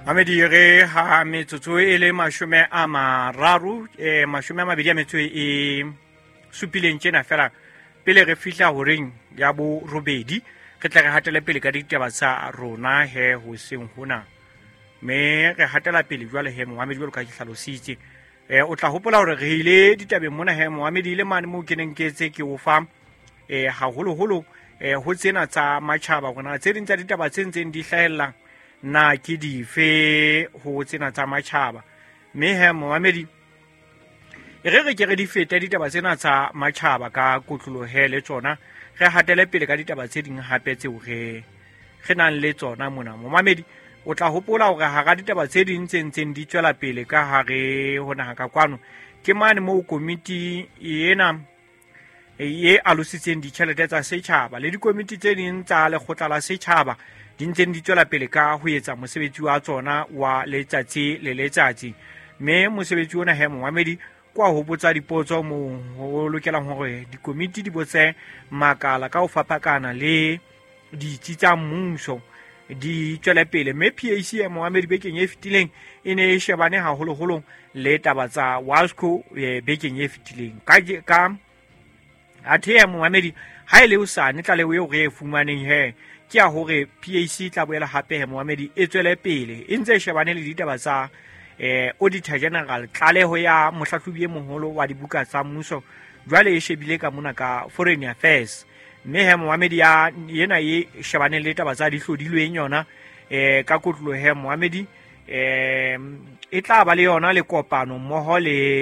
Mamedi re ha metsotso e le mashome a mararo mashome a mabedi a metso e supileng tjena fela pele re fihla horeng ya bo robedi re tla re hatela pele ka ditaba tsa rona he ho seng hona me re hatela pele jwale he Mohammed jwalo ka ke hlalositse o tla hopola hore re ile ditabeng mona he Mohammed ile mane mo keneng ketse ke o fa haholo ho tsena tsa matjhaba rona tse ding tsa ditaba tse ntseng di hlahella na ke dife ho tsena tsa matjhaba me he Mohammed re ke re di feta ditaba tsena tsa matjhaba ka kotlolohe le tsona re hatele pele ka ditaba tse ding hape tseo re nang le tsona mona Mohammed o tla hopola hore ha ga ditaba tse ding tse di tswela pele ka hare hona ka kwano ke mane mo komiti ena e alositseng ditjhelete tsa setjhaba le dikomiti tse ding tsa lekgotla la setjhaba di ntseng di tswela pele ka ho etsa mosebetsi wa tsona wa letsatsi le letsatsi me mosebetsi ona he Mohammed kwa ho botsa dipotso mo ho lokelang hore dikomiti di botse makala ka ho fapakana le ditsi tsa mmuso di tswela pele me PAC ya Mohammed bekeng e fetileng e ne e shebane haholo le taba tsa Wasco bekeng e fetileng ka athe ya Mohammed ha ile usane tla le o re fumaneng he ke a hore PAC tla boela hape he Mohammed e tswele pele e ntse shebane le ditaba tsa Auditor General tlaleho ya mohlahlobi e moholo wa dibuka tsa mmuso jwale e shebile ka mona ka Foreign Affairs mme he Mohammed ya yena e shebane le taba tsa dihlodilweng yona ka kotlolo he Mohammed e tla ba le yona le kopano mmoho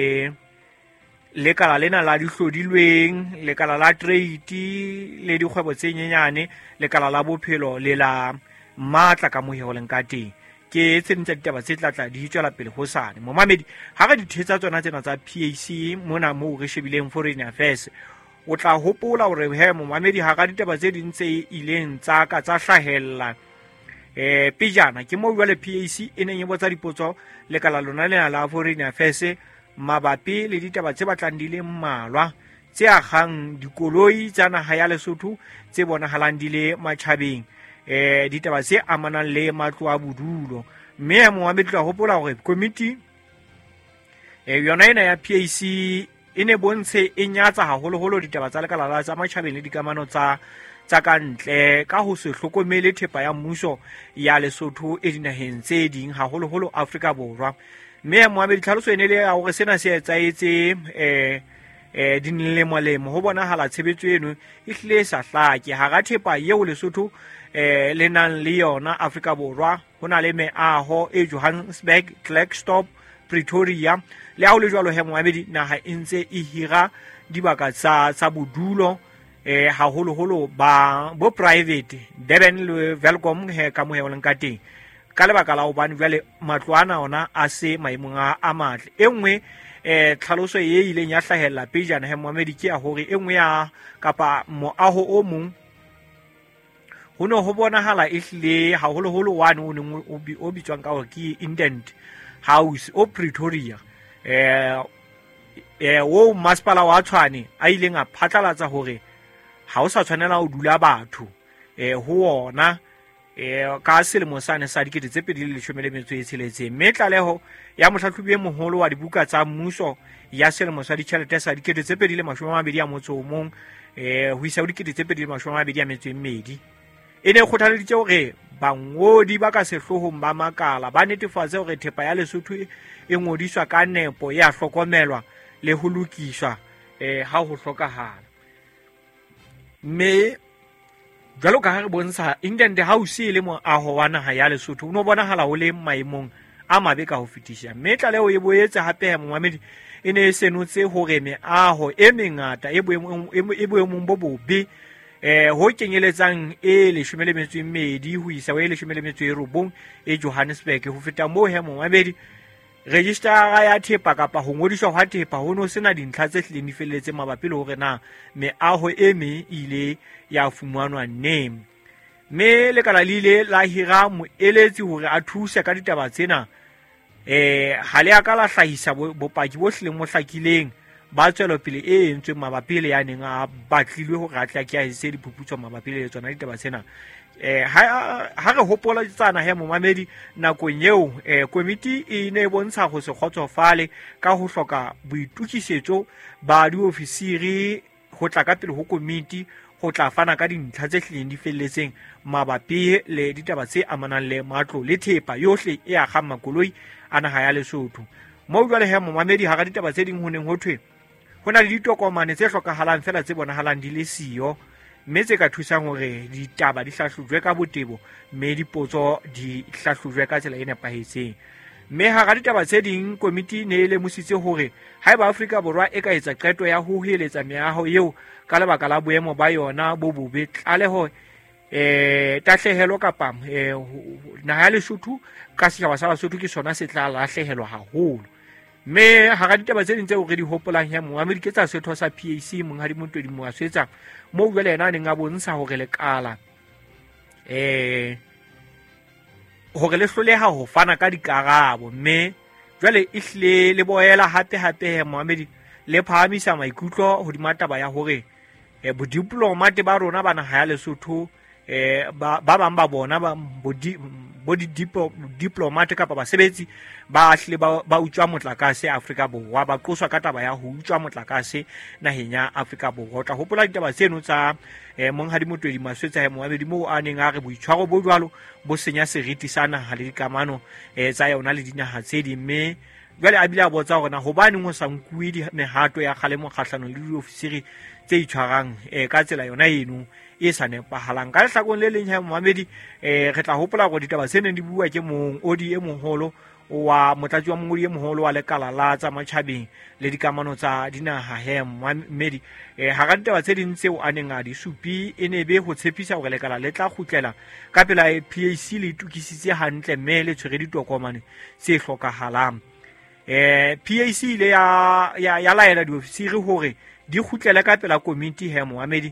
le kala lena la dihlodilweng le kala la trade le dikgwebo tse nyenyane le kala la bophelo le la matla ka mohe ho leng ka teng ke tsentsha ditaba tse tlatla di tswela pele ho sane Mohammed ha re dithetsa tsona tsena tsa PAC mona mo re shebileng Foreign Affairs o tla hopola hore he Mohammed ha ga ditaba tse ding tse ileng tsa ka tsa hlahella pejana ke mo jwale PAC e neng e botsa dipotso le kala lona lena la Foreign Affairs mabapi le ditaba tse batlang di le mmalwa tse akgang dikoloi tsa naha ya Lesotho tse bonahalang di le matjhabeng ditaba tse amanang le matlo a bodulo mme ya Mohammed tla hopola hore committee yona ena ya PAC e ne bontshe e nyatsa haholo ditaba tsa lekala la tsa matjhabeng le dikamano tsa kantle ka ho se hlokomele thepa ya mmuso ya Lesotho e dinaheng tse ding haholo Afrika Borwa mme ya Mohammed tlhaloso ene le hore sena se etsaetse dinlemolemo ho bonahala tshebetso eno e hlile sa hlake ha ga thepa yeo Lesotho le nang le yona Afrika Borwa hona le meaho e Johannesburg, Klerksdorp, Pretoria le ha o le jwalo he Mohammed naha e ntse e hira dibaka tsa bodulo haholo ba bo private Durban le Welcome he ka mo he o leng ka teng ka lebaka la hobane jwale matloana ona a se maemong a matle e nngwe tlhaloso e ileng ya hlahella pejana he Mohammed ke ya hore e nngwe ya kapa moaho o mong ho no ho bonahala e hlile haholo wane o neng o bitswang ka hore ke Indent House o Pretoria wo masepala wa Tshwane a ileng a phatlalatsa hore ha o sa tshwanela ho dula batho ho ona ka selemo sane sa 2016 mme tlaleho ya mohlahlobi e moholo wa dibuka tsa mmuso ya selemo sa ditjhelete sa 2021 ho isa ho 2022 e ne kgothaleditse hore bangodi ba ka sehlohong ba makala ba netefatse hore thepa ya Lesotho e ngodiswa ka nepo ya hlokomelwa le ho lokiswa ha ho hlokahala mme jalo ka re bontsha Indent House le moaho wa naha ya Lesotho o no bonahala ho le maemong a mabe ka ho fetisha mme tlaleho e boetse hape ya Mohammed e ne senotse hore meaho e mengata e boemong bo bobe ho kenyeletsang e 12 ho isa ho 19 e Johannesburg ho feta moo he Mohammed registera ya thepa kapa ho ngodiswa ha thepa ho no sena dintlha tse hlileng di felletse mabapi le hore na meaho e me ile ya fumanwa name me le kala lile la hira moeletsi hore a thuse ka ditaba tsena ha le akala hlahisa bopaki bo hlileng mo hlakileng ba tswelo pele e entsweng mabapi le ya neng a batlilwe hore a tla ke a ise diphuputso mabapi le tsona ditaba tsena. Ha re hopola tsana he momamedi nakong eo komiti e ne bontsha go se kgotsofale ka ho hloka boitukisetso ba diofisiri ho tla ka pele ho komiti ho tla fana ka dintlha tse hlileng di felletseng mabapi le ditaba tse amanang le matlo le thepa yohle e akgang makoloi a naha ya Lesotho. Moo jwale he momamedi ha ga ditaba tse ding ho neng ho thwe ho na le ditokomane tse hlokahalang fela tse bonahalang di le siyo, mme tse ka thusang hore ditaba di hlahlojwe ka botebo mme dipotso di hlahlojwe ka tsela e nepahetseng. Mme ha ga ditaba tse ding komiti ne e lemositse hore haeba Afrika Borwa e ka etsa qeto ya ho heletsa meaho eo ka lebaka la boemo ba yona bo bobe, tlaleho tahlehelo kapa naha ya Lesotho ka setjhaba sa Basotho ke sona se tla lahlehelwa haholo. Mme ha ga ditaba tse ding tseo re di hopolang he Mohammed ke tsa setho sa PAC monghadi Montodi Moaswetsa, moo jwale yena a neng a bontsha hore lekala hore le hloleha ho fana ka dikarabo, mme jwale e hlile le boela hape he Mohammed le phahamisa maikutlo hodima taba ya hore bodiplomate ba rona ba naha ya Lesotho ba bang ba bona bo diplomate kapa basebetsi ba hlile ba utswa motlakase Afrika Borwa, ba qoswa ka taba ya ho utswa motlakase naheng ya Afrika Borwa. O tla hopola ditaba tseno tsa monghadi Montodi Moaswetsa he Mohammed moo a neng a re boitshwaro bo jwalo bo senya seriti sa naha le dikamano tsa yona le dinaha tse ding. Mme jwale a bile a botsa hore na hobaneng ho sa nkuwe mehato ya kgalemo kgahlano le diofisiri tse itshwarang ka tsela yona eno e sa nepahalang. Ka lehlakong le leng he Mohammed re tla hopola hore ditaba tsena di bua ke mongodi e moholo wa motlatsi wa mongodi e moholo wa lekala la tsa matjhabeng le dikamano tsa dinaha he Mohammed. Ha ga ditaba tse ding tseo a neng a di supi e ne be ho tshepisa hore lekala le tla kgutlela ka pela PAC le itukisitse hantle mme le tshwere ditokomane tse hlokahalang. PAC ile ya laela diofisiri hore di kgutlele ka pela komiti he Mohammed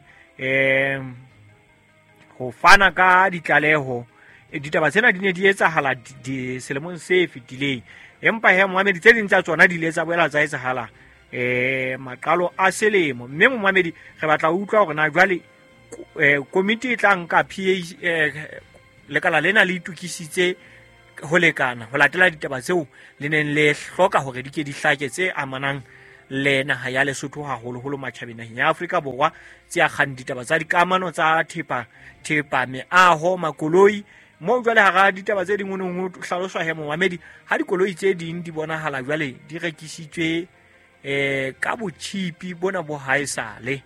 ho fana ka ditlaleho. Ditaba tsena di ne di etsahala selemong se fetileng, empa he Mohammed tse ding tsa tsona di ile tsa boela tsa etsahala maqalo a selemo. Mme Mohammed re batla ho utlwa hore na jwale komiti e tla nka lekala lena le itukisitse ho lekana ho latela ditaba tseo le neng le hloka hore di ke di hlake tse amanang le naha ya Lesotho haholoholo matjhabeng naheng ya Afrika Borwa tse akgang ditaba tsa dikamano tsa thepa meaho makoloi. Moo jwale ha ga ditaba tse ding ho neng ho hlaloswa he Mohammed ha dikoloi tse ding di bonahala jwale di rekisitswe ka botjhipi bona bo haesale.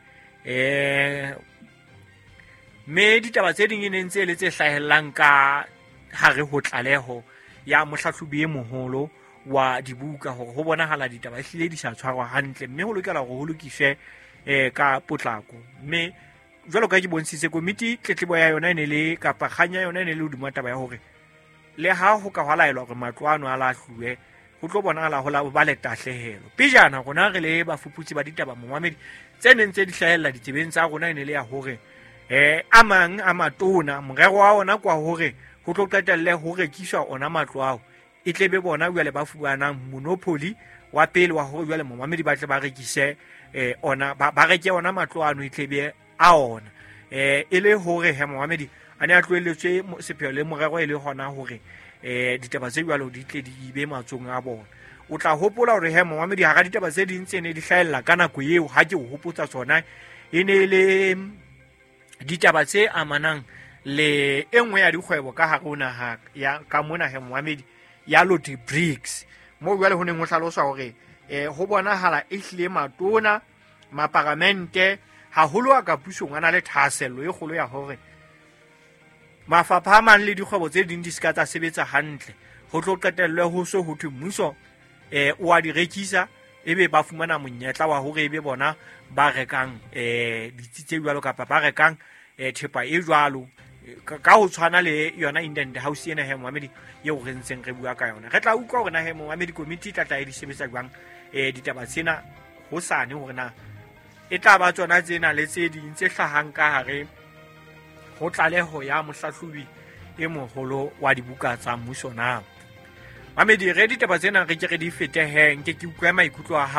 Mme ditaba tse ding e ne ntse le tse hlahellang ka hare ho tlaleho ya mohlahlobi e moholo wa dibuka hore ho bonahala ditaba hlile di sa tshwarwa hantle, mme ho lokela hore ho lokiswe ka potlako. Mme jwalo ka ke bontshitse komiti tletlebo ya yona e ne le kapa kganya yona e ne le hodima taba ya hore le ha ho ka hwalaelwa hore matlo ano a lahluwe ho tlo bonahala ho ba le tahlehelo. Pejana rona re le bafuputsi ba ditaba Mohammed tse neng tse di hlahella ditsebeng tsa rona e ne le ya hore a mang a matona morero wa ona kwa hore ho tlo qetelle ho rekiswa ona matlo ao e tlebe bona jwale ba fuanang monopoly wa pele wa hore jwale Mohammed ba tle ba rekise ona ba reke ona matlo ano e tlebe a ona e le hore he Mohammed a ne a tloelletswe sepheo le morero e le hona hore ditaba tse jwalo di tle di ibe matsong a bona. O tla hopola hore he Mohammed ha ga ditaba tse ding tse ne di hlahella ka nako eo ha ke o hopotsa tsona e ne le ditaba tse amanang le engwe ya dikgwebo ka hare ho naha ya ka mona he Mohammed ya Lottery Bricks, moo jwale ho neng ho hlaloswa hore ho bonahala e hlile matona maparamente haholo a ka pusong a na le thahasello e kgolo ya hore mafapha a mang le dikgwebo tse ding di ska tsa sebetsa hantle. Ho tlo qetellwe ho so ho thwe mmuso o a di rekisa ebe ba fumana monyetla wa hore ebe bona ba rekang ditsi tse jwalo kapa ba rekang thepa e jwalo ka ho tshwana le yona Indent House ena he Mohammed eo re ntseng re bua ka yona. Re tla utlwa hore na he Mohammed committee tla e di sebetsa jwang ditaba tsena ho sane hore na e tla ba tsona tsena le tse ding tse hlahang ka hare ho tlaleho ya mohlahlobi e moholo wa dibuka tsa mmuso na. Mohammed re ditaba tsena re ke re di feteheng ke utlwa maikutlo a hao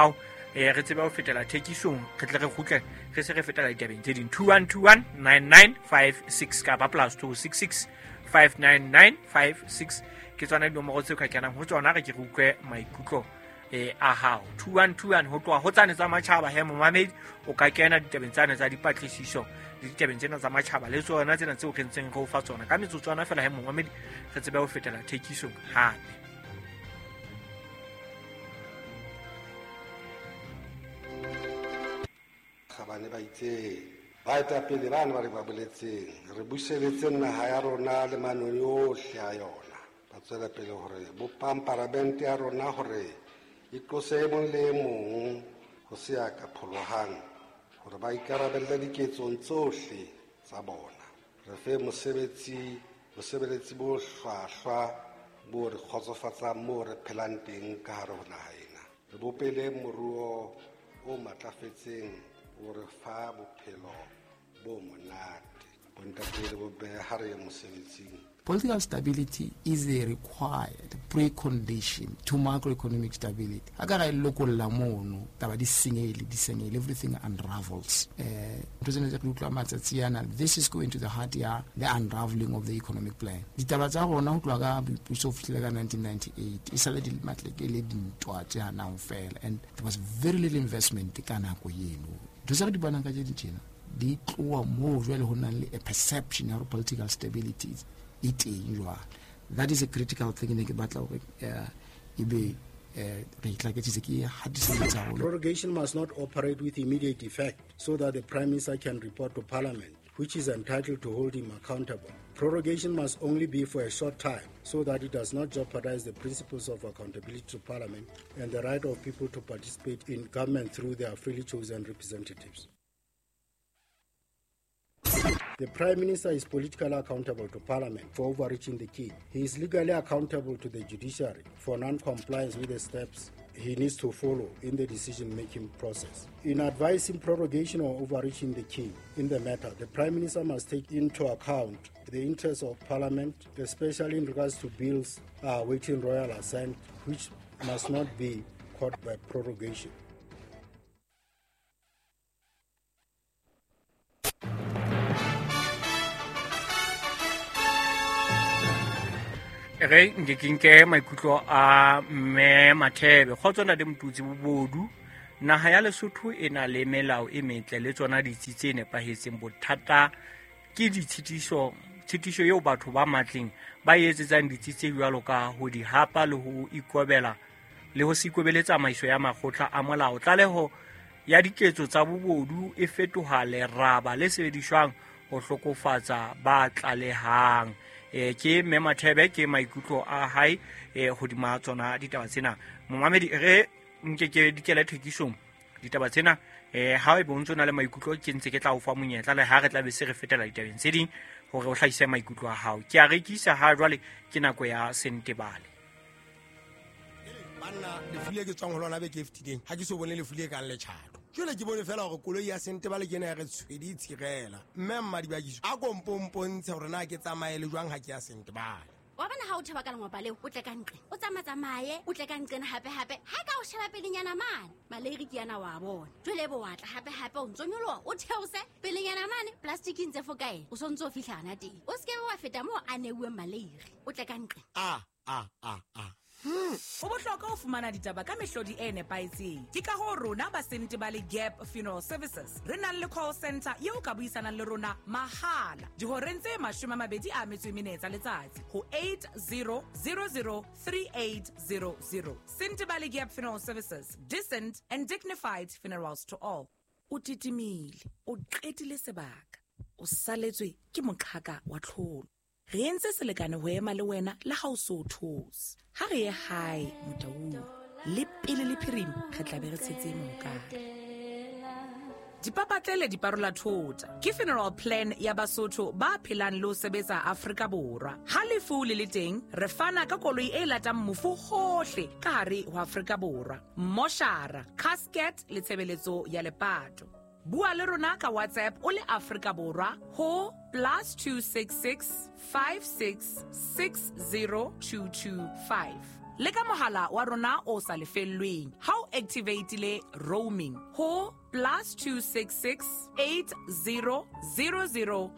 re tsebe ho fetela thekisong re tle re khutle re se re fetela ditabeng tse ding 21219956 ka ba +266 59956 ke tsona dinomoro tse ka kenang ho tsona re ke re utlwe maikutlo a hao 2121 ho tloha ho tsane tsa matjhaba he momamedi o ka kena ditabeng tsane tsa dipatlisiso le ditabeng tsena tsa matjhaba le tsona tsena tseo re ntseng re o fa tsona ka metsotswana fela he momamedi re tsebe ho fetela thekisong hape. Bane ba itse ba etapele bana ba re ba boletseng re buseletseng naha ya rona le manoni ohle a yona ba tswela pele hore bopamparamente ya rona hore e tlose mong le mong ho se ya ka pholohang hore ba ikarabelle diketsong tsohle tsa bona re fe mosebeletsi bo hlwahlwa bo re kgotsofatsang moo re phelang teng ka hare ho naha ena re bopele moruo o matlafetseng o re fa bophelo bo monate bontate bo beha re mosebetsing. Political stability is a required precondition to macroeconomic stability. Agara local lamono taba di sengele everything unravels. This is going to the heart ya the unraveling of the economic plan. Ditaba tsa rona ho tloga puso fitlela 1998 isale di matlekele dintwa tsa na fela and there was very little investment kana go yeno. Dosare di banka tse ditjena di tloa mo jwale ho na le a perception of political stability. That is a critical thing in the battle. Prorogation must not operate with immediate effect so that the Prime Minister can report to Parliament, which is entitled to hold him accountable. Prorogation must only be for a short time so that it does not jeopardize the principles of accountability to Parliament and the right of people to participate in government through their freely chosen representatives. The Prime Minister is politically accountable to Parliament for overreaching the key. He is legally accountable to the judiciary for non-compliance with the steps he needs to follow in the decision-making process. In advising prorogation or overreaching the key in the matter, the Prime Minister must take into account the interests of Parliament, especially in regards to bills awaiting royal assent, which must not be caught by prorogation. Re ngekinke maikutlo a me Mathebe khotsona de mtutsi bobodu naha ya Lesotho e na le melao e metle le tsona ditsi ne pahetseng bothata ke ditshitiso eo batho ba matleng ba etsetsang ditsi tse jwalo ka ho di hapa le ho ikobela le ho sikobeletsa maiso ya makgotla a molao tlaleho ya diketso tsa bobodu e fetoha le raba le sebedishwang ho hlokofatsa ba tlalehang. Ke me Mathebe ke maikutlo a hae hodima tsona ditaba tsena momamedi re nkeke dikela thekisong ditaba tsena ha e bontso na le maikutlo ke ntse ke tla o fa monyetla le ha re tla be se re fetela ditabeng tse ding hore o hlahise maikutlo a hao ke a rekisa ha jwale ke nako ya Sentebale banna le fule ke tswang ho lona be ke ftideng ha ke so bone le fule ka le tšhato jole ke bone fela gore koloi ya Sentebale ke ne re tshwedi tshirela mme mmadi ba giso a kompompontshe gore na ke tsamaye le jwang ha ke ya Sentebale wa bana ha o thaba ka lengwa le o tle ka ntle o tsamaye o tle ka ntle hape ha ka o sheba pelenyana mane maleri ke yana wa bona jole bo watla hape o ntsonyolo o theose pelenyana mane plastic ntse fokae o sontso fihlana teng o ske wa feta mo a neuwe maleri o tle ka ntle o bohloka ho fumana ditaba ka mehlodi e nepaetseng ke ka ho rona ba Sentebale Gap Funeral Services re nang le call center eo ka buisanang le rona mahala dihoreng tse 24 letsatsi ho 80003800 Sentebale Gap Funeral Services, decent and dignified funerals to all. O titimile o qetile sebaka o saletswe ke moqhaka wa tlholo re entse selekane ho ema le wena le ha o so those ha re ye hae Motaung le pele le phirimo re tla be re tshetse mokaka dipapatlele diparola thota ke funeral plan ya Basotho ba phelang le ho sebetsa Afrika Borwa ha lefu le le teng re fana ka koloi e latang mofu hohle ka hare ho Afrika Borwa moshara casket le tshebeletso ya lepato bua le rona ka WhatsApp o le Afrika Borwa ho +266 5660 225 le ka mohala wa rona o sa lefellweng ha o activate roaming ho +266 8000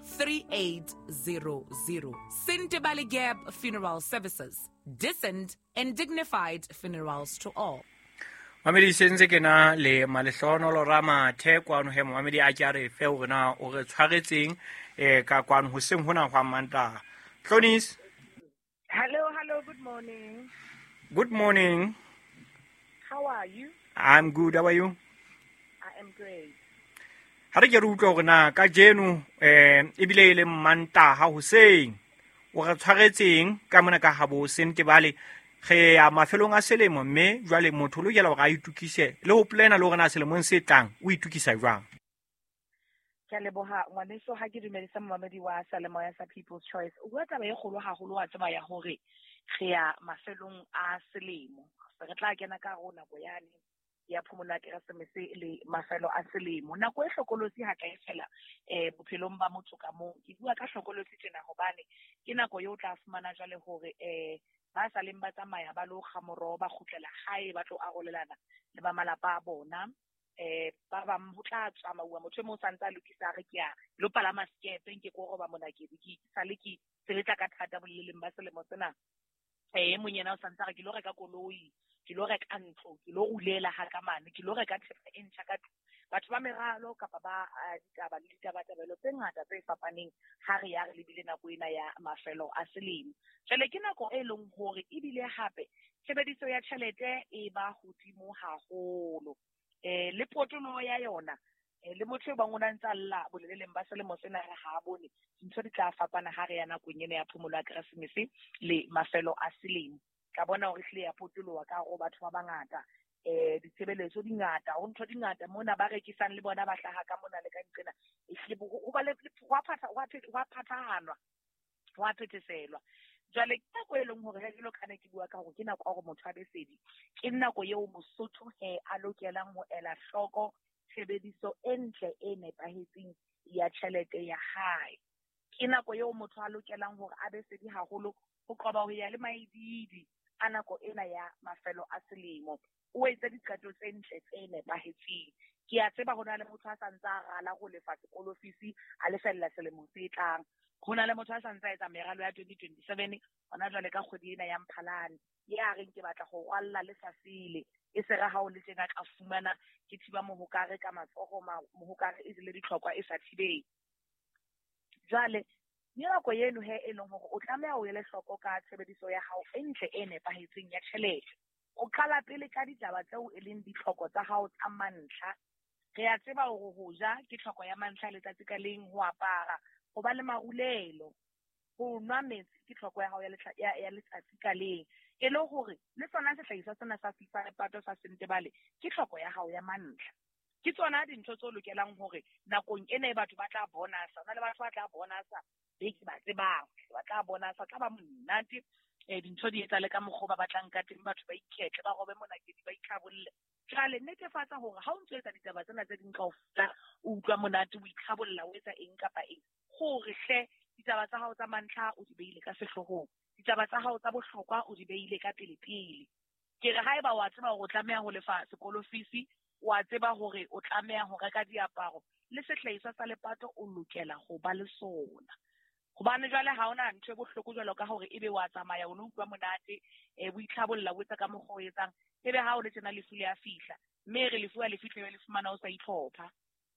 3800. Sintebale Gap Funeral Services, decent and dignified funerals to all. Mamedi sentse ke na le malehlono lo rama the kwano he mamedi a tjare fe o na o re tshwaretseng ka kwano ho seng hona hwa manta. Tlonis. Hello, good morning. Good morning. How are you? I'm good. How are you? I am great. Ha re ke rutlo gona ka jenu ebile ile manta ha Hussein o re tshwaretseng ka mona ka habo Sentebale ge ya mafelong a selemo mme jwale motho lo yela go a itukise le ho plana le gona selemong se tlang o itukisa jwang. Ke a leboha ngwaneso ha ke dumedisa mmamedi wa Salemoya sa People's Choice o bua taba e kgolo haholo wa tseba ya hore ge ya mafelong a selemo re tla kena ka rona go yane ya phumula Keresemese le mafelo a selemo nako e hlokolosi ha ka e fela bophelong ba motho ka mo ke bua ka hlokolosi tjena hobane ke nako yo tla fumana jwale hore ba sa leng ba tsamaya ba lo khamoro ba khutlela hae ba tlo arolelana le ba malapa a bona ba ba motla tsamauwa motho mo santsa lokisa re ke ya lo palama skepe nke go ba mona ke sa le ke sebetsa ka thata boleleng ba selemo tsena monyena o santsa re ke lo reka koloi ke lo reka ntlo ke lo ulela ha ka mane ke lo reka thepa e ntjha ka batho ba meralo kapa ba ditabatabelo tse ngata tse fapaneng ha re ya re lebile nako ena ya mafelo a selemo jale ke nako e leng hore ebile hape tshebediso ya tjhelete e ba hodimo haholo le potolo ya yona le motho ba ngona ntsa lla boleleng ba selemo sena ha bone dintho di tla fapana ha re ya nako nyene ya phumulo ya Keresemese le mafelo a selemo ka bona hore hle ya potolowa ka go batho ba bangata ditshebeletso di ngata ho ntho di ngata mona ba rekisang le bona ba hlaha ka mona le ka ntsena ehlile go ba le wa phathahanwa wa phetheselwa jwale ke go eleng hore re lo kana ke bua ka go ke nako go motho a besedi ke nako yeo Mosotho a lokelang ho ela hloko tshebediso entle e nepahetseng ya tjhelete ya hae ke nako yeo motho a lokelang hore a besedi haholo ho qoba ho ya le maididi a nako ena ya mafelo a selemo o etsa diqeto tse ntle tse nepahetseng ke a tseba hona le motho a santsa rala go lefa sekolo fees a lefella selemo se tlang hona le motho a santsa etsa meralo ya 2027 hona jwale ka kgwedi ena ya Mphalane ya reng ke batla go rwalla le sasile e se ra ha o le tjena ka fumana ke thiba mohokare ka matsogo mohokare e le ditlhokwa e sa thibeng jwale nako yeno he e leng hore o tlameha o ele hloko ka tshebediso ya hao e ntle e nepahetseng ya tjhelete o qala pele ka ditaba tseo e leng ditlhoko tsa hao tsa mantlha re a tseba hore ho ja ke tlhoko ya mantlha letsatsi ka leng ho apara go ba le marulelo go nwa metsi ke tlhoko ya hao ya letsatsi ka leng e le hore le sona sehlahiswa sena sa FIFA lepato sa Sentebale ke tlhoko ya hao ya mantlha ke tsona dintho tse lokelang hore nakong ena e batho ba tla bona sa na le batho ba tla bona sa beke ba tsebang ba tla bona sa tla ba monate dintho di etsa le ka mokgo ba batlang ka teng batho ba iketle ba robe monakedi ba itlhabolle jale netefatsa hore ha o ntse etsa ditaba tsena tse ding kaofela o utlwa monate o itlhabolla o etsa eng kapa eng gore hle ditaba tsa hao tsa mantlha o di beile ka sehlohong ditaba tsa hao tsa bohlokwa o di beile ka pele ke re haeba wa tseba hore o tlameha ho lefa sekolo fees wa tseba hore o tlameha ho reka diaparo le sehlahiswa sa lepato o lokela go ba le sona hobane jwale ha ona ntho e bohloko jwalo ka hore ebe wa tsamaya o utlwa monate bo itlhabolla o etsa ka mokgwa o etsang ebe ha o le tsena lefu le a fihla mme re lefu le fihle le fumana o sa itlhopha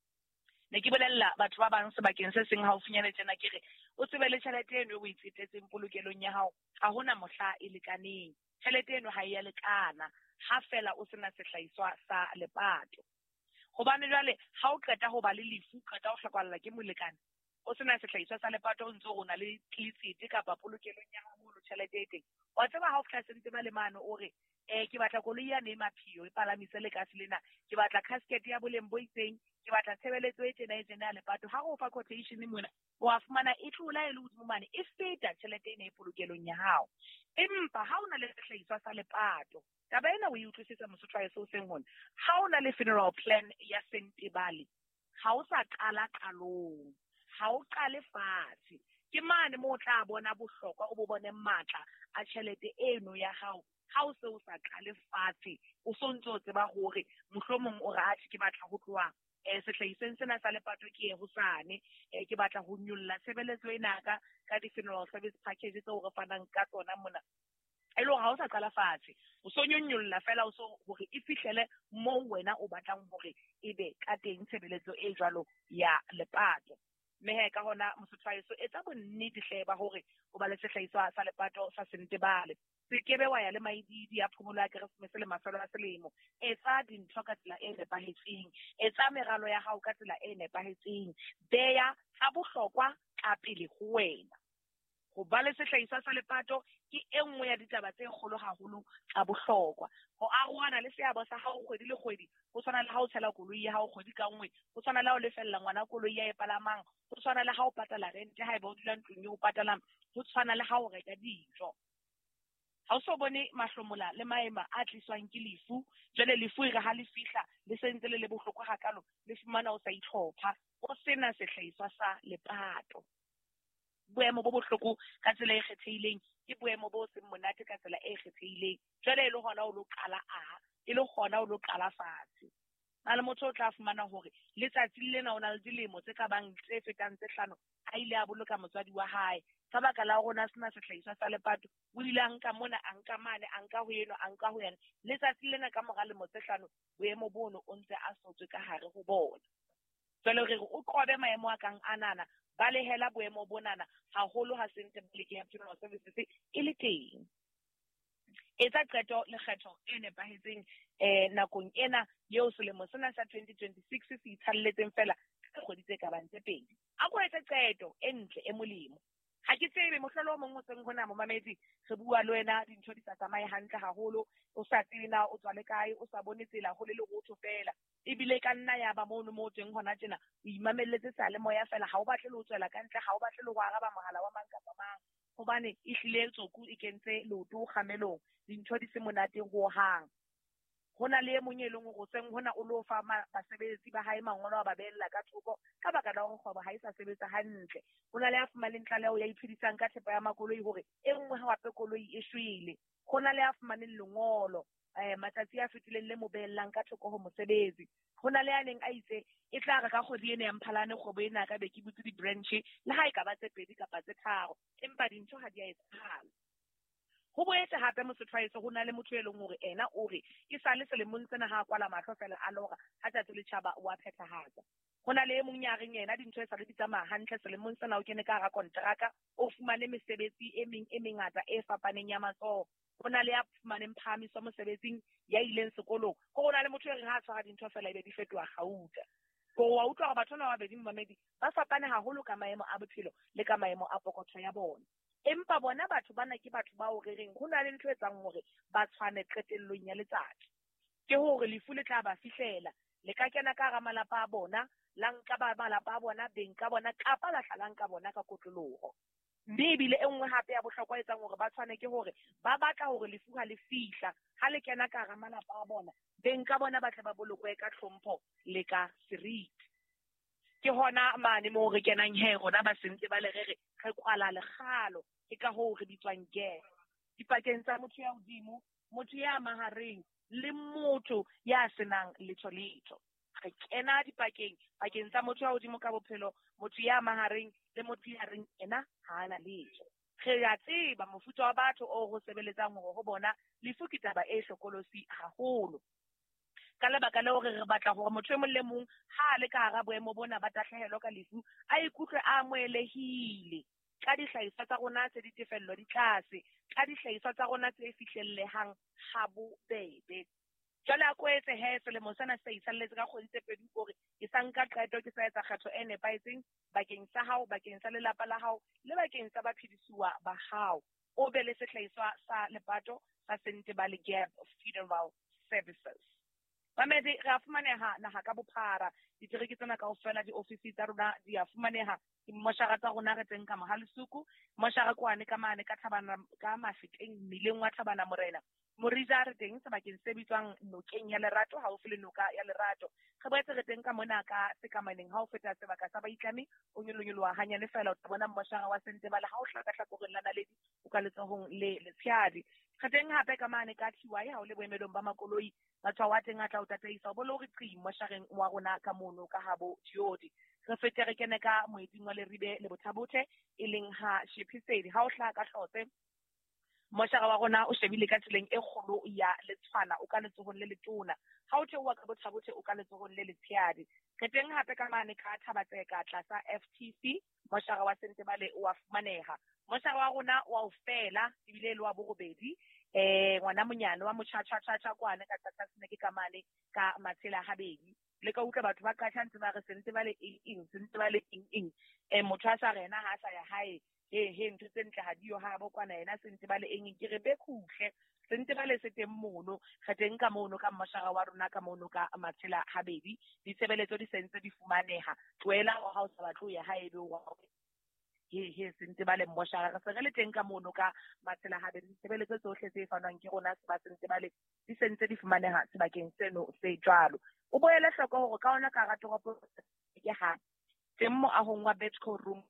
ne ke bolella batho ba bang sebakeng se seng haufinyane tjena ke re o tsebe le tjhelete eno o itsetetseng polokelong ya hao ha hona mohla e lekaneng tjhelete eno ha e ya lekana ha fela o sena sehlahiswa sa lepato hobane jwale ha o qeta ho ba le lefu qeta o hlokalla ke molekane o sena sehlahiswa sa lepato o ntse rona le tlitsiti kapa polokelong ya hao mo tjhelete e teng wa tseba ha o fihla Sentebale mane o re ke batla koloi ya Nemaphio e palamise le ka selena ke batla casket ya boleng bo itseng ke batla tshebeletso e tjena ya lepato ha o fa quotation mona wa fumana e tlola e le hodimo mane e feta tjhelete ena e polokelong ya hao empa ha o na le sehlahiswa sa lepato taba ena o e utlwisisa Mosotho a eso seng hona ha o na le funeral plan ya Sentebale ha o sa qala qalong ha o qale fatshe ke mane mo tla bona bohlokwa o bo bone matla a tjhelete eno ya hao ha o se o sa qale fatshe o sontse o tseba hore mohlomong o ra ke batla ho tloa sehlahiseng sena sa lepato ke ye hosane ke batla ho nyolla tshebeletso ena ka di-funeral service package tseo re fanang ka tsona mona e lo ha o sa qala fatshe o so nyolla fela o so hore e fihlele moo wena o batlang hore ebe ka teng tshebeletso e jwalo ya lepato mme ka hona mosotho etsa bonnete hleba hore o ba le sehlahiswa sa lepato sa Sentebale se kebe wa ya le maididi ya phomolo ya Keresemese le mafelo a selemo etsa dintho ka tsela e nepahetseng etsa meralo ya hao ka tsela e nepahetseng beya tsa bohlokwa ka pele ho wena go ba le sehlahiswa sa lepato ke e nngwe ya ditaba tse kgolo haholo tsa bohlokwa ho arwana le seabo sa hao kgwedi le kgwedi ho tshwana le ha o tshela koloi ya hao kgwedi ka nngwe ho tshwana le ha o lefella ngwana koloi ya e palamang ho tshwana le ha o patala rent ha eba o dula ntlong eo patalang ho tshwana le ha o reka dijo ha o so bone mahlomola le maema a tliswang ke lefu jwale lefu re ha le fihla le sentse le bohlokwa hakalo le fumana o sa itlhopha o sena sehlahiswa sa lepato boemo bo bohloko ka tsela e kgethehileng ke boemo bo seng monate ka tsela e kgethehileng jwale e le hona o lo qala e le hona o lo qala fatshe na le motho o tla fumana hore letsatsi lena o na le dilemo tse ka bang tse fetang tse 5 a ile a boloka motswadi wa hae ka baka la rona sena sehlahiswa sa lepato o ile a nka mona a nka mane a nka ho eno a nka ho yena letsatsi lena ka mora lemo tse 5 boemo bono o ntse a sotswe ka hare ho bona jwale re o qobe maemo a kang anana ba lehela boemo bonana haholo ha Sentebale ya funeral services e le teng etsa qeto le kgetho e nepahetseng nakong ena eo selemo sena sa 2026 se itshalletseng fela ka kgwedi tse ka bang tse 2 a go etsa qeto e ntle e molemo ha ke tsebe mohlolo o mong o seng hona mo mamedi re bua le wena dintho di sa tsamaye hantle haholo o sa tsena o tswa le kae o sa bone tsela ho le rotho fela ebile ka nna ya ba mono mo teng hona tjena o imamelletse sa le moya fela ha o batle le ho tswela ka ntle ha o batle le ho araba mohala wa mang kapa mang hobane e hlile tsoku e kentse loto kgamelong dintho di se monate ho hang hona le monyelong go seng hona o lo fa basebetsi ba hae mangolo a ba bella ka thoko ka baka la go ha isa sebetsa hantle hona le a fumaneng tlaleho ya iphedisang ka thepa ya makoloi hore e nngwe ha wape koloi e shwele hona le a fumaneng lengolo matsatsi a fetileng le mobellang ka thoko ho mosebetsi hona le aneng a itse e tla re ka kgwedi ene ya Mphalane kgobo ena ka be ke butse di branch le ha e ka ba tse 2 kapa tse 3 empa dintho ha di a etsahala ho boetse hape mosotho ho na le motho e leng hore ena o re e sa le selemong tsena ha kwala mahlo fela a lora ha tsatsi le tjhaba wa phethahatsa ho na le monyareng yena dintho e sa re di tsamaya hantle selemong tsena o kene ka ra kontraka o fumane mesebetsi e mengata e fapaneng ya matsoho ho na le a fumaneng phahamiso mosebetsing ya ileng sekolong ho na le motho e reng ha tshwara dintho fela e be di fetoha gauta go wa utlwa batho ba babedi mmamedi ba fapane haholo ka maemo a bophelo le ka maemo a pokotho ya bona empa bona batho bana ke batho ba o rereng ho na le ntho etsang hore ba tshwane qetellong ya letsatsi ke hore lefu le tla ba fihlela le ka kena ka ga malapa a bona la nka ba malapa a bona beng ka bona kapa la hlalang ka bona ka kotloloho mme ebile e nngwe hape ya bohlokwa etsang hore ba tshwane ke hore ba batla hore lefu ha le fihla ha le kena ka ga malapa a bona beng ka bona ba tle ba bolokwe ka tlhompho le ka seriti ke hona mane mo re kenang rona ba sentse ba le re kwala legalo ke ka ho re bitswang ge dipakeng tsa motho ya hodimo motho ya mahareng le motho ya senang letho re kena pakeng tsa motho ya hodimo ka bophelo motho ya mahareng le motho ya reng ena ha ana letho re ya tseba mofuta wa batho o go sebeletsang ho bona lefu ke taba e hlokolosi haholo ka lebaka leo re batla hore motho e mong le mong ha le ka hara boemo bona ba tahlehelo ka lefu a ikutlwe a moelehile ka dihlahiswa tsa rona tse ditefello di tlase ka dihlahiswa tsa rona tse fihlellehang ha bobebe jwale a kwetse selemo sena se isalletse ka kgwedi tse 2 hore ke sa nka qeto ke sa etsa kgetho e nepahetseng bakeng sa hao bakeng sa lelapa la hao le bakeng sa baphedisuwa ba hao o be le sehlahiswa sa lepato sa Sentebale Gap Funeral Services Mamedi re a fumaneha naha ka bophara ditereki tsena kaofela di-office tsa rona di a fumaneha moshara tsa rona re teng ka Mohalesuku moshara kwane ka mane ka Thabana ka Mafeteng mmileng wa Thabana Morena Morija re teng sebakeng se bitswang Nokeng ya Lerato haufi le Noka ya Lerato re boetse re teng ka mona ka sekamaneng ha o feta sebaka sa baitlami o nyolonyolwa hanyane fela o bona moshara wa Sentebale ha o hlaka hlakoreng la Naledi o ka letsohong le Letshadi re teng hape ka mane ka TY ha o le boemelong ba makoloi matshwao a teng a tla o tataisa o bolo re qimo shareng wa rona ka mono ka habo Diodi re fete re kene ka moeding wa Leribe le Bothabothe e leng ha Shiphisedi ha o hla ka Hlotse moshara wa rona o shebile ka tseleng e kgolo ya Letshwana o ka letsohong le letona ha o theoa ka Bothabothe o ka letsohong le Letshehadi re teng hape ka mane ka Thabatseka tlasa FTC moshara wa Sentebale wa fumaneha moshara wa rona wa o fela ebile le wa borobedi ngwana monyane wa mochacha kwane ka tsa snake ka mane ka Matsela Habedi le ka utlwa batho ba ka tshantse ba re Sentebale Sentebale motho a sa rena ha sa ya hae he ntho tse ntle ha dio ha bo kwana yena Sentebale eng ke re be khuhle Sentebale se teng mono ga teng ka mono ka moshara wa rona ka mono ka Matsela Habedi ditshebeletso di sentse di fumaneha tloela o ha o sa batlo ya hae be wa he Sentebale moshara se re le teng ka mono ka Matsela Habedi ditshebeletso tsohle tse fanwang ke rona se ba Sentebale di sentse di fumaneha sebakeng seno se jwalo o boele hloko hore ka ona ka ga toropo ke ha teng mo ahong wa Betco room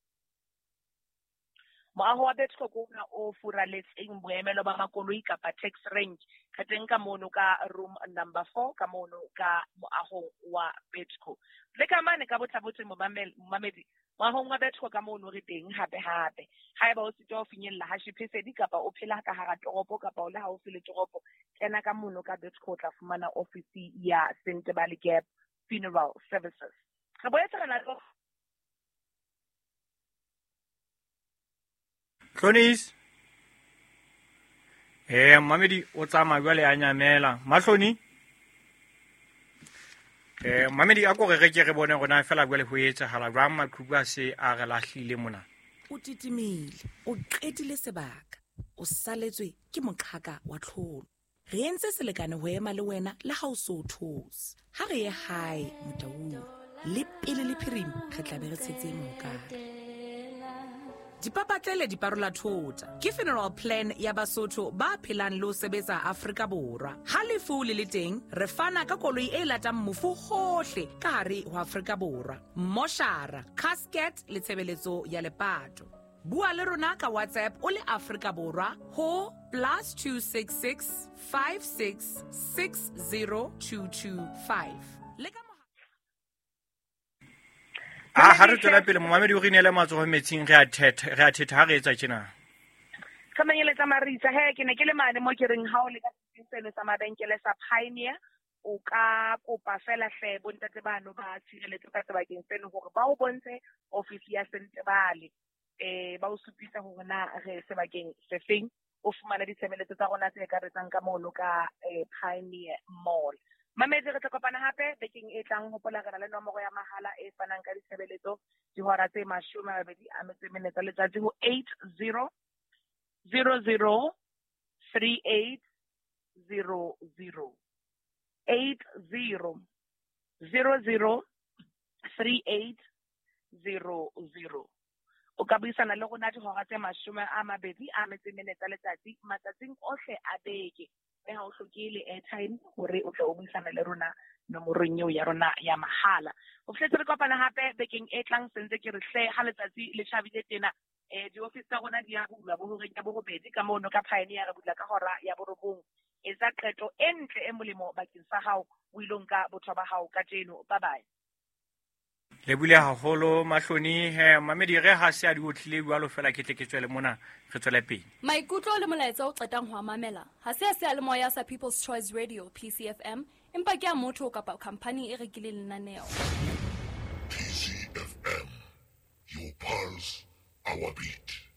moaho wa Betco kona o furaletseng boemelo ba makoloi kapa tax range ka teng ka mono ka room number 4 ka mono ka moaho wa Betco le ka mane ka Bothabothe momamedi moahong wa Betco ka mono re teng hape ha eba o sitwa o finyella ha Shiphisedi kapa o phela ka hara toropo kapa o le haufi le toropo kena ka mono ka Betco tla fumana ofisi ya Sentebale Gap Funeral Services re boetse re na Tlonis Mamedi o tsama jwale a nyamela Mahloni Mamedi a ko re ke re bone gona fela jwale ho etsahala jwang maqhubu a se a re lahlile mona o titimile o qetile sebaka o saletswe ke moqhaka wa tlholo re entse selekane ho ema le wena le ha o so those ha re ye hae Motaung le pele le phirima re tla be re tshetse mokaka Dipapatlele di parola thota ke funeral plan ya Basotho ba phelang le ho sebetsa Afrika Borwa ha lefu le teng re fana ka koloi e latang mofu hohle ka hare ho Afrika Borwa moshara casket le tshebeletso ya lepato bua le rona ka WhatsApp o le Afrika Borwa ho +266 5660225 ha re tsela pele Mamedi o re nele matsogo metsing re a thetha ha re etsa tjena ka manyeletsa marisa he ke ne ke le mane mo ke reng ha o le ka seno sa mabenkele sa Pioneer o ka kopa fela hle bontate bano ba tshireletso ka sebakeng seno hore ba o bontshe ofisi ya Sentebale ba o supisa hore na re sebakeng se feng o fumana ditshebeletso tsa rona tse ka retsang ka mono ka Pioneer Mall Mamedi re tla kopana hape bekeng e tlang hopola re na le nomoro ya mahala e fanang ka ditshebeletso dihora tse 20 tsa letsatsi ho 80 00 3800 80 00 3800 o ka buisana le rona dihora tse 20 tsa letsatsi matsatsing ohle a beke le ha o hlokile airtime hore o tla o buisana le rona nomorong eo ya rona ya mahala o fletse re kopana hape bekeng e tlang sentse ke re hle ha letsatsi le tjhabile tena di office tsa rona di ya bulwa bo horeng ya borobedi ka mono ka Pioneer re bula ka hora ya borobong e tsa qeto e ntle e molemo bakeng sa hao o ilong ka botho ba hao ka teno bye bye le bule haholo Mahloni Mamedi re ha se a di otlile jwalo fela ke tle ke tswele mona re tswele pele maikutlo le molaetsa o qetang ho mamela ha se a le moya sa People's Choice Radio PCFM empa ke a motho kapa company e rekile lenaneo PCFM your pulse our beat